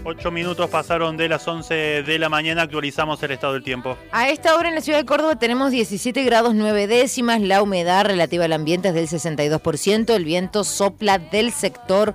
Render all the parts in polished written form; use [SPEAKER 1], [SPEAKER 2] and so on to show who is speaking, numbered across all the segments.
[SPEAKER 1] 8 minutos pasaron de las 11 de la mañana, actualizamos el estado del tiempo.
[SPEAKER 2] A esta hora en la ciudad de Córdoba tenemos 17 grados 9 décimas, la humedad relativa al ambiente es del 62%, el viento sopla del sector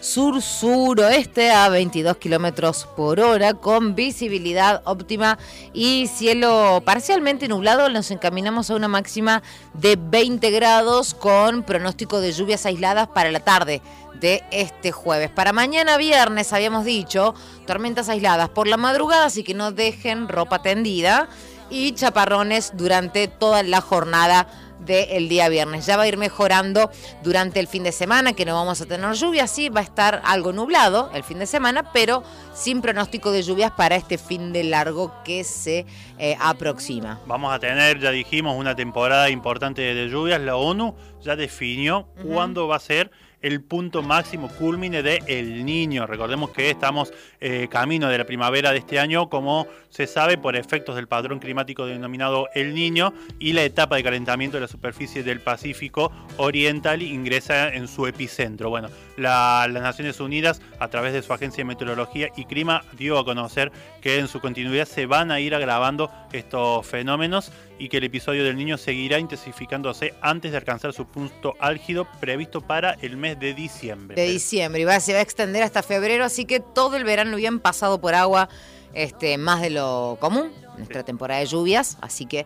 [SPEAKER 2] sur-suroeste a 22 kilómetros por hora, con visibilidad óptima y cielo parcialmente nublado. Nos encaminamos a una máxima de 20 grados con pronóstico de lluvias aisladas para la tarde de este jueves. Para mañana viernes habíamos dicho tormentas aisladas por la madrugada, así que no dejen ropa tendida, y chaparrones durante toda la jornada del día viernes. Ya va a ir mejorando durante el fin de semana, que no vamos a tener lluvias, sí, va a estar algo nublado el fin de semana, pero sin pronóstico de lluvias para este fin de largo que se aproxima.
[SPEAKER 1] Vamos a tener, ya dijimos, una temporada importante de lluvias. La ONU ya definió cuándo va a ser el punto máximo culmine de El Niño. Recordemos que estamos camino de la primavera de este año, como se sabe, por efectos del patrón climático denominado El Niño, y la etapa de calentamiento de la superficie del Pacífico Oriental ingresa en su epicentro. Bueno, las Naciones Unidas, a través de su Agencia de Meteorología y Clima, dio a conocer que en su continuidad se van a ir agravando estos fenómenos y que el episodio del Niño seguirá intensificándose antes de alcanzar su punto álgido previsto para el mes de diciembre.
[SPEAKER 2] Y se va a extender hasta febrero, así que todo el verano bien pasado por agua, más de lo común, nuestra temporada de lluvias, así que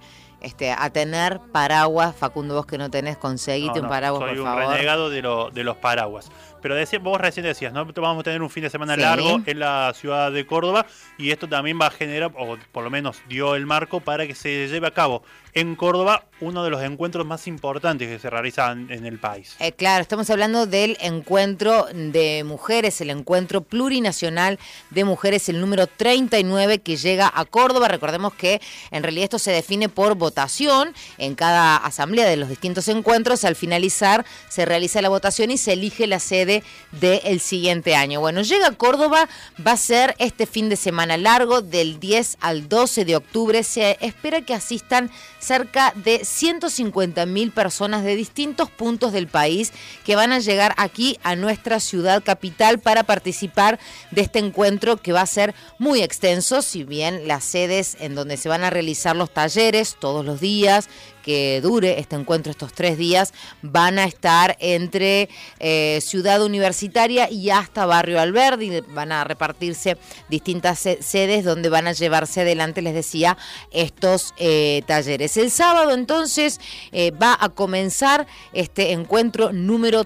[SPEAKER 2] a tener paraguas. Facundo, vos que no tenés, conseguite un paraguas, por favor.
[SPEAKER 1] Soy un renegado de los paraguas. Pero vos recién decías, ¿no? Vamos a tener un fin de semana largo en la ciudad de Córdoba, y esto también va a generar, o por lo menos dio el marco para que se lleve a cabo en Córdoba uno de los encuentros más importantes que se realizan en el país.
[SPEAKER 2] Claro, estamos hablando del encuentro de mujeres, el encuentro plurinacional de mujeres, el número 39 que llega a Córdoba. Recordemos que en realidad esto se define por votación en cada asamblea de los distintos encuentros. Al finalizar se realiza la votación y se elige la sede del siguiente año. Bueno, llega a Córdoba, va a ser este fin de semana largo del 10 al 12 de octubre. Se espera que asistan cerca de 150.000 personas de distintos puntos del país que van a llegar aquí a nuestra ciudad capital para participar de este encuentro, que va a ser muy extenso, si bien las sedes en donde se van a realizar los talleres todos los días que dure este encuentro, estos 3 días, van a estar entre Ciudad Universitaria y hasta Barrio Alberdi. Van a repartirse distintas sedes donde van a llevarse adelante, les decía, estos talleres. El sábado entonces va a comenzar este encuentro número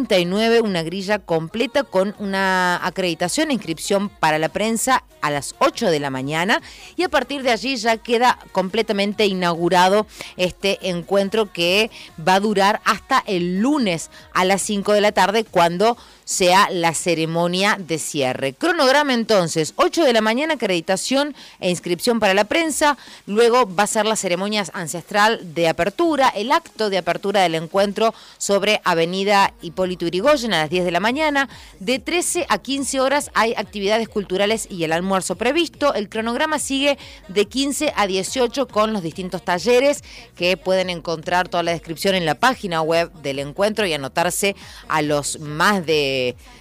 [SPEAKER 2] 39, una grilla completa con una acreditación e inscripción para la prensa a las 8 de la mañana, y a partir de allí ya queda completamente inaugurado este encuentro, que va a durar hasta el lunes a las 5 de la tarde, cuando sea la ceremonia de cierre. Cronograma entonces, 8 de la mañana, acreditación e inscripción para la prensa, luego va a ser la ceremonia ancestral de apertura, el acto de apertura del encuentro sobre Avenida Hipólito Yrigoyen a las 10 de la mañana, de 13 a 15 horas hay actividades culturales y el almuerzo previsto. El cronograma sigue de 15 a 18 con los distintos talleres, que pueden encontrar toda la descripción en la página web del encuentro y anotarse a los más de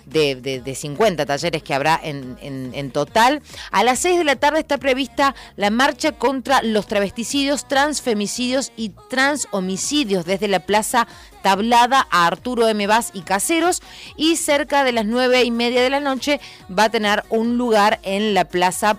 [SPEAKER 2] 50 talleres que habrá en total. A las 6 de la tarde está prevista la marcha contra los travesticidios, transfemicidios y transhomicidios desde la Plaza Tablada a Arturo M. Vaz y Caseros, y cerca de las 9:30 de la noche va a tener un lugar en la Plaza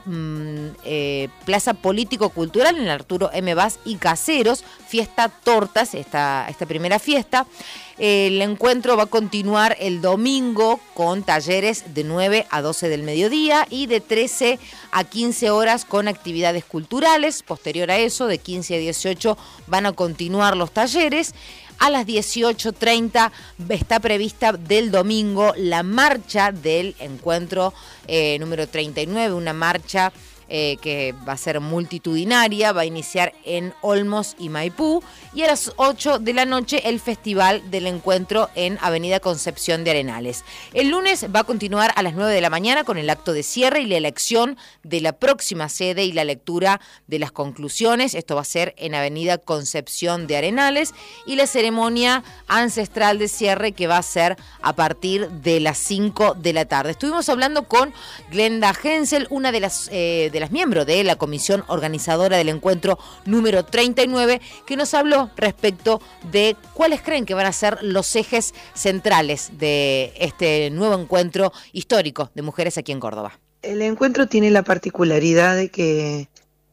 [SPEAKER 2] Político-Cultural, en el Arturo M. Vaz y Caseros, fiesta tortas, esta primera fiesta. El encuentro va a continuar el domingo con talleres de 9 a 12 del mediodía y de 13 a 15 horas con actividades culturales. Posterior a eso, de 15 a 18 van a continuar los talleres. A las 18:30 está prevista del domingo la marcha del encuentro número 39, una marcha que va a ser multitudinaria, va a iniciar en Olmos y Maipú, y a las 8 de la noche el Festival del Encuentro en Avenida Concepción de Arenales. El lunes va a continuar a las 9 de la mañana con el acto de cierre y la elección de la próxima sede y la lectura de las conclusiones. Esto va a ser en Avenida Concepción de Arenales, y la ceremonia ancestral de cierre que va a ser a partir de las 5 de la tarde. Estuvimos hablando con Glenda Hensel, una de las miembros de la comisión organizadora del encuentro número 39, que nos habló respecto de cuáles creen que van a ser los ejes centrales de este nuevo encuentro histórico de mujeres aquí en Córdoba.
[SPEAKER 3] El encuentro tiene la particularidad de que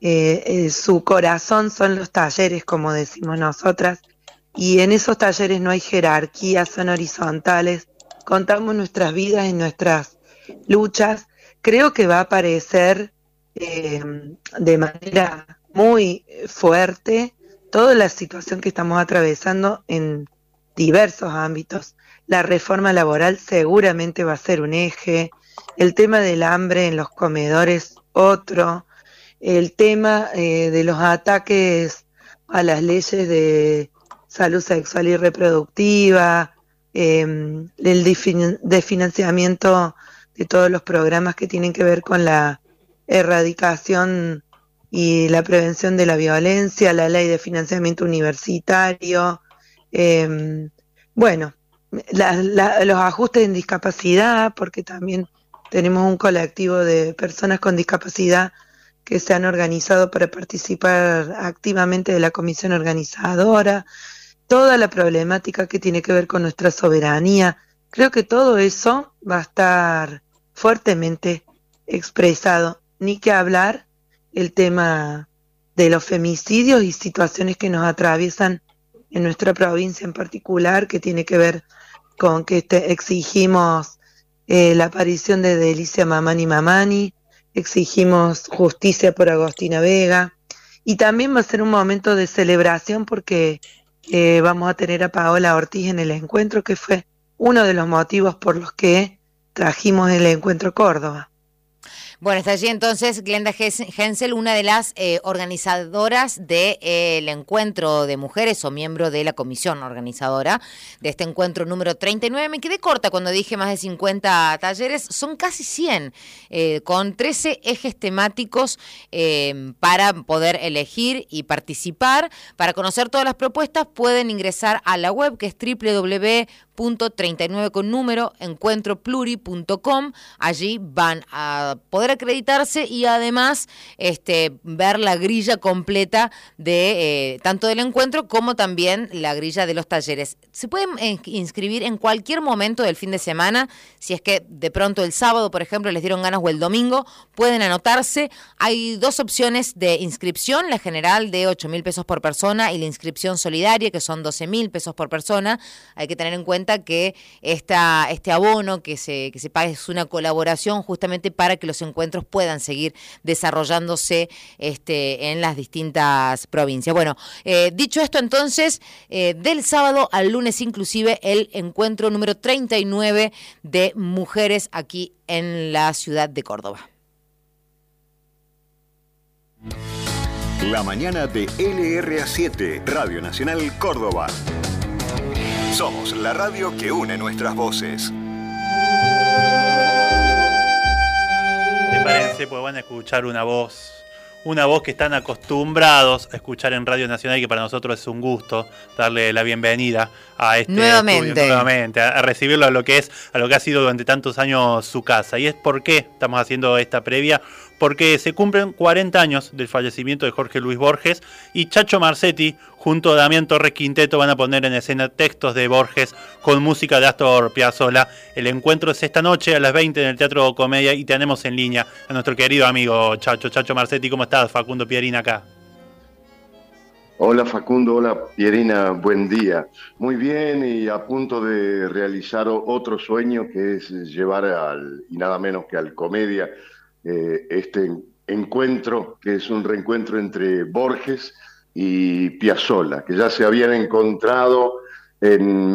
[SPEAKER 3] su corazón son los talleres, como decimos nosotras, y en esos talleres no hay jerarquías, son horizontales, contamos nuestras vidas y nuestras luchas. Creo que va a aparecer de manera muy fuerte toda la situación que estamos atravesando en diversos ámbitos. La reforma laboral seguramente va a ser un eje, el tema del hambre en los comedores otro, el tema de los ataques a las leyes de salud sexual y reproductiva, el desfinanciamiento de todos los programas que tienen que ver con la erradicación y la prevención de la violencia, la ley de financiamiento universitario, bueno, los ajustes en discapacidad, porque también tenemos un colectivo de personas con discapacidad que se han organizado para participar activamente de la comisión organizadora, toda la problemática que tiene que ver con nuestra soberanía. Creo que todo eso va a estar fuertemente expresado, ni que hablar el tema de los femicidios y situaciones que nos atraviesan en nuestra provincia en particular, que tiene que ver con que exigimos la aparición de Delicia Mamani, exigimos justicia por Agostina Vega, y también va a ser un momento de celebración porque vamos a tener a Paola Ortiz en el encuentro, que fue uno de los motivos por los que trajimos el encuentro Córdoba.
[SPEAKER 2] Bueno, está allí entonces Glenda Hensel, una de las organizadoras del encuentro de mujeres o miembro de la comisión organizadora de este encuentro número 39. Me quedé corta cuando dije más de 50 talleres, son casi 100, con 13 ejes temáticos para poder elegir y participar. Para conocer todas las propuestas pueden ingresar a la web, que es www.39 con número encuentropluri.com. Allí van a poder acreditarse y además ver la grilla completa de tanto del encuentro como también la grilla de los talleres. Se pueden inscribir en cualquier momento del fin de semana. Si es que de pronto el sábado, por ejemplo, les dieron ganas, o el domingo, pueden anotarse. Hay dos opciones de inscripción: la general de 8.000 pesos por persona y la inscripción solidaria, que son 12.000 pesos por persona. Hay que tener en cuenta que este abono que se paga es una colaboración justamente para que los encuentros puedan seguir desarrollándose en las distintas provincias. Bueno, dicho esto entonces, del sábado al lunes inclusive, el encuentro número 39 de mujeres aquí en la ciudad de Córdoba.
[SPEAKER 4] La mañana de LRA7, Radio Nacional Córdoba. Somos la radio que une nuestras voces.
[SPEAKER 1] Prepárense, pues van a escuchar una voz que están acostumbrados a escuchar en Radio Nacional, y que para nosotros es un gusto darle la bienvenida a este nuevamente, a recibirlo a lo que ha sido durante tantos años su casa. Y es por qué estamos haciendo esta previa, porque se cumplen 40 años del fallecimiento de Jorge Luis Borges, y Chacho Marcetti junto a Damián Torres Quinteto van a poner en escena textos de Borges con música de Astor Piazzolla. El encuentro es esta noche a las 20 en el Teatro Comedia, y tenemos en línea a nuestro querido amigo Chacho Marcetti. ¿Cómo estás? Facundo Pierina acá.
[SPEAKER 5] Hola Facundo, hola Pierina, buen día. Muy bien, y a punto de realizar otro sueño, que es llevar y nada menos que al Comedia este encuentro, que es un reencuentro entre Borges y Piazzolla, que ya se habían encontrado en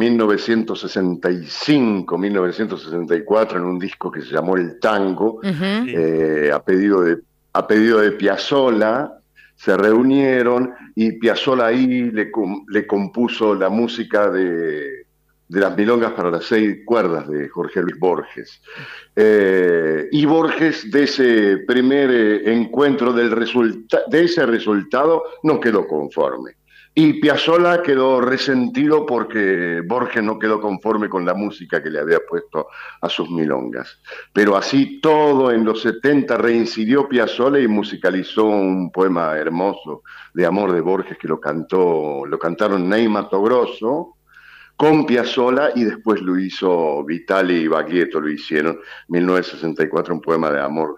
[SPEAKER 5] 1965, 1964, en un disco que se llamó El Tango, a pedido de a pedido de Piazzolla, se reunieron y Piazzolla ahí le compuso la música de las milongas para las 6 cuerdas de Jorge Luis Borges. Y Borges, de ese primer encuentro, de ese resultado, no quedó conforme. Y Piazzolla quedó resentido porque Borges no quedó conforme con la música que le había puesto a sus milongas. Pero así todo, en los 70 reincidió Piazzolla y musicalizó un poema hermoso de amor de Borges que lo cantaron Ney Matogrosso con Piazzolla, y después lo hizo Vitali y Baglietto, lo hicieron, 1964, un poema de amor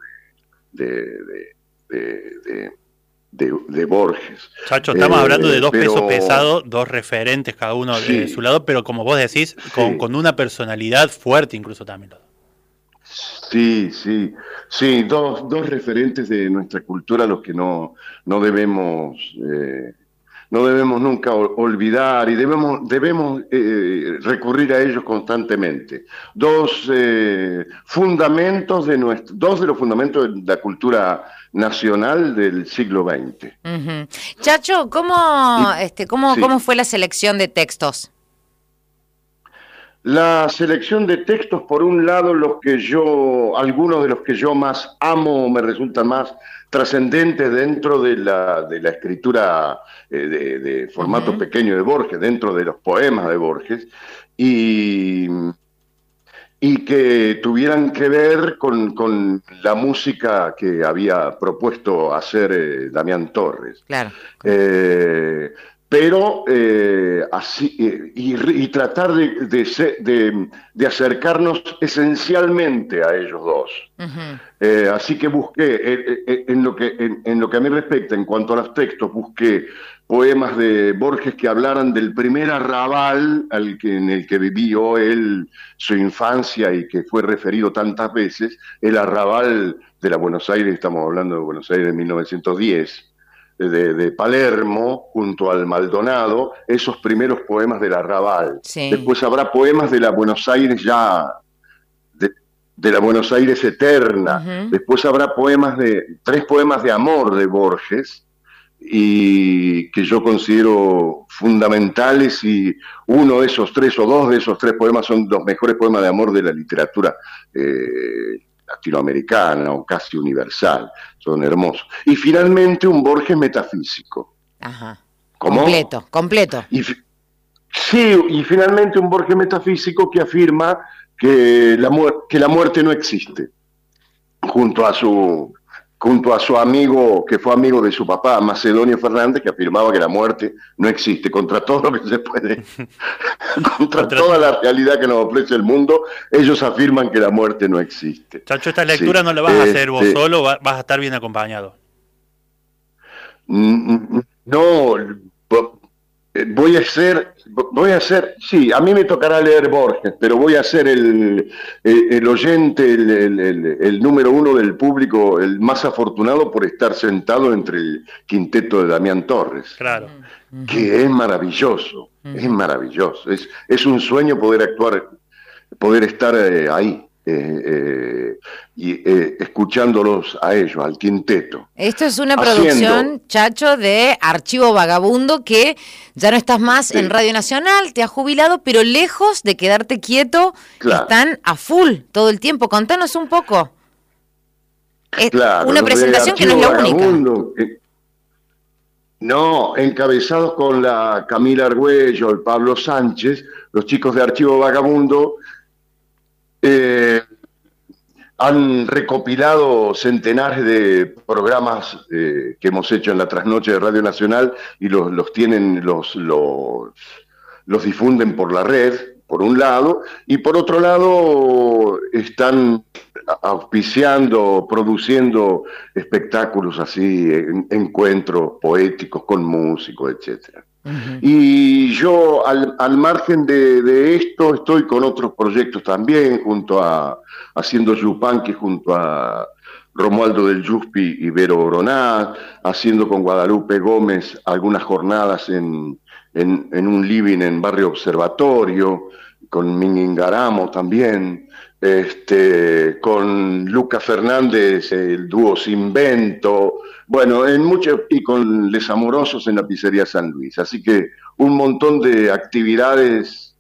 [SPEAKER 5] de Borges.
[SPEAKER 1] Chacho, estamos hablando de dos pesos pesados, dos referentes cada uno de su lado, pero como vos decís, con una personalidad fuerte incluso también.
[SPEAKER 5] Sí, dos referentes de nuestra cultura a los que no debemos nunca olvidar, y debemos recurrir a ellos constantemente. Dos de los fundamentos de la cultura nacional del siglo XX.
[SPEAKER 2] Uh-huh. Chacho, ¿cómo fue la selección de textos?
[SPEAKER 5] La selección de textos, por un lado, algunos de los que yo más amo, me resultan más trascendentes dentro de la escritura de formato pequeño de Borges, dentro de los poemas de Borges, y que tuvieran que ver con la música que había propuesto hacer Damián Torres.
[SPEAKER 2] Claro.
[SPEAKER 5] Pero así y tratar de acercarnos esencialmente a ellos dos. Uh-huh. Así que busqué, en lo que a mí respecta, en cuanto a los textos, busqué poemas de Borges que hablaran del primer arrabal en el que vivió él su infancia y que fue referido tantas veces, el arrabal de la Buenos Aires, estamos hablando de Buenos Aires de 1910, de Palermo, junto al Maldonado, esos primeros poemas del arrabal. Sí. Después habrá poemas de la Buenos Aires de la Buenos Aires eterna. Uh-huh. Después habrá tres poemas de amor de Borges, y que yo considero fundamentales, y uno de esos tres o dos de esos tres poemas son los mejores poemas de amor de la literatura latinoamericana o casi universal, son hermosos. Y finalmente un Borges metafísico.
[SPEAKER 2] Ajá. ¿Cómo? Completo.
[SPEAKER 5] Y finalmente un Borges metafísico que afirma que la muerte no existe, junto a su amigo, que fue amigo de su papá, Macedonio Fernández, que afirmaba que la muerte no existe, contra todo lo que se puede, contra toda la realidad que nos ofrece el mundo, ellos afirman que la muerte no existe.
[SPEAKER 1] Chacho, esta lectura no la vas a hacer vos solo, vas a estar bien acompañado.
[SPEAKER 5] No, voy a hacer, sí, a mí me tocará leer Borges, pero voy a ser el oyente, el número uno del público, el más afortunado por estar sentado entre el quinteto de Damián Torres.
[SPEAKER 1] Claro.
[SPEAKER 5] Que es maravilloso, es maravilloso. Es un sueño poder estar ahí. Escuchándolos a ellos, al quinteto.
[SPEAKER 2] Esto es una producción, Chacho, de Archivo Vagabundo, que ya no estás más en Radio Nacional, te has jubilado, pero lejos de quedarte quieto, claro, están a full todo el tiempo. Contanos un poco.
[SPEAKER 5] Claro,
[SPEAKER 2] una presentación que no es la única.
[SPEAKER 5] No, encabezados con la Camila Argüello, el Pablo Sánchez, los chicos de Archivo Vagabundo, han recopilado centenares de programas que hemos hecho en la trasnoche de Radio Nacional, y los difunden por la red, por un lado, y por otro lado están auspiciando, produciendo espectáculos así, encuentros poéticos con músicos, etcétera. Uh-huh. Y yo, al margen de esto, estoy con otros proyectos también, haciendo Yupanqui junto a Romualdo del Yuspi y Vero Oronat, haciendo con Guadalupe Gómez algunas jornadas en un living en Barrio Observatorio, con Minguingaramo también, con Lucas Fernández, el dúo Sinvento, bueno, y con Les Amorosos en la Pizzería San Luis. Así que un montón de actividades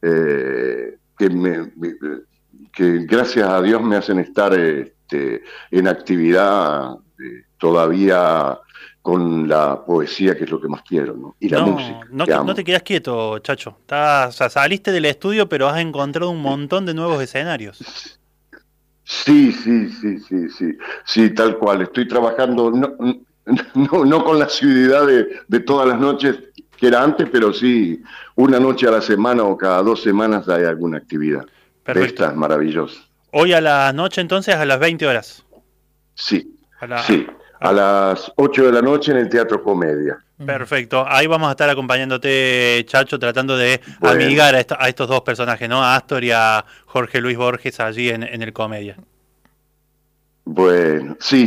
[SPEAKER 5] que gracias a Dios me hacen estar en actividad todavía con la poesía, que es lo que más quiero, ¿no? Y la música.
[SPEAKER 1] No te quedas quieto, Chacho. Saliste del estudio, pero has encontrado un montón de nuevos escenarios.
[SPEAKER 5] Sí, tal cual. Estoy trabajando, no con la asiduidad de todas las noches que era antes, pero sí, una noche a la semana o cada 2 semanas hay alguna actividad.
[SPEAKER 1] Perfecto.
[SPEAKER 5] De estas maravillosas.
[SPEAKER 1] Hoy a la noche, entonces, a las 20 horas.
[SPEAKER 5] Sí, a las 8 de la noche en el Teatro Comedia.
[SPEAKER 1] Perfecto, ahí vamos a estar acompañándote, Chacho, tratando de amigar a estos dos personajes, ¿no? A Astor y a Jorge Luis Borges allí en el Comedia.
[SPEAKER 5] Bueno, sí.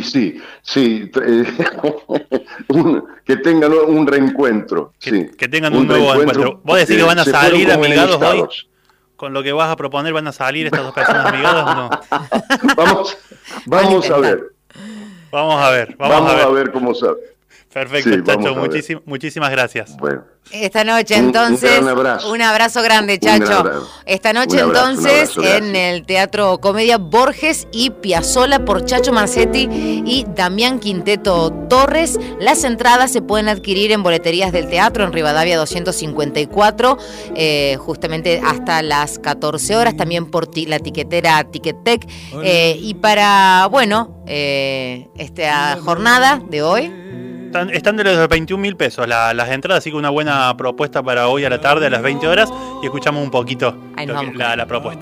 [SPEAKER 5] Que tengan un reencuentro.
[SPEAKER 1] Que tengan un nuevo encuentro. ¿Vos decís que van a salir amigados hoy? ¿Con lo que vas a proponer van a salir estas dos personas amigadas o no?
[SPEAKER 5] Vamos a ver.
[SPEAKER 1] Vamos a ver
[SPEAKER 5] cómo sabe.
[SPEAKER 1] Perfecto, sí, Chacho, muchísimas gracias.
[SPEAKER 5] Bueno.
[SPEAKER 2] Esta noche entonces,
[SPEAKER 5] un
[SPEAKER 2] abrazo grande, Chacho. Esta noche entonces en el Teatro Comedia, Borges y Piazzolla por Chacho Marcetti y Damián Quinteto Torres. Las entradas se pueden adquirir en boleterías del teatro en Rivadavia 254, justamente hasta las 14 horas, también por la tiquetera Ticketek. Y para, esta jornada de hoy,
[SPEAKER 1] están de los 21.000 pesos las entradas, así que una buena propuesta para hoy a la tarde a las 20 horas y escuchamos un poquito la propuesta.